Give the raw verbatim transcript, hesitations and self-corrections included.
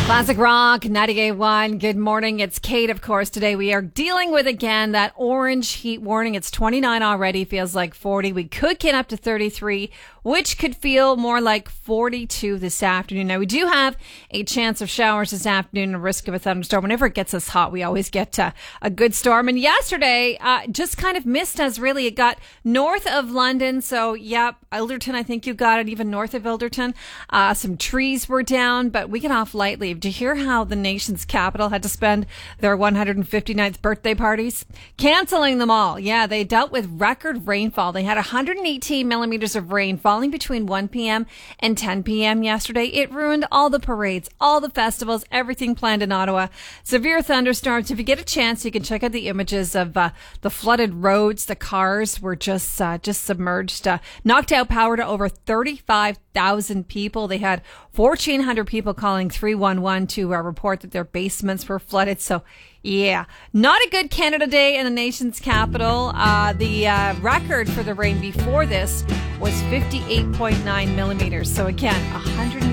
Classic Rock, ninety-eight point one. Good morning. It's Kate, of course. Today we are dealing with, again, that orange heat warning. It's twenty-nine already. Feels like forty. We could get up to thirty-three, which could feel more like forty-two this afternoon. Now, we do have a chance of showers this afternoon and a risk of a thunderstorm. Whenever it gets us hot, we always get uh, a good storm. And yesterday, uh, just kind of missed us, really. It got north of London. So, yep, Ilderton, I think you got it, even north of Ilderton. Uh, some trees were down, but we get off lightly. Did you hear how the nation's capital had to spend their one hundred fifty-ninth birthday parties? Canceling them all. Yeah, they dealt with record rainfall. They had one hundred eighteen millimeters of rain falling between one p.m. and ten p.m. yesterday. It ruined all the parades, all the festivals, everything planned in Ottawa. Severe thunderstorms. If you get a chance, you can check out the images of uh, the flooded roads. The cars were just uh, just submerged. Uh, knocked out power to over thirty-five thousand people. They had fourteen hundred people calling three one one to uh, report that their basements were flooded. So, yeah, not a good Canada Day in the nation's capital. Uh, the uh, record for the rain before this was fifty-eight point nine millimeters. So, again, one hundred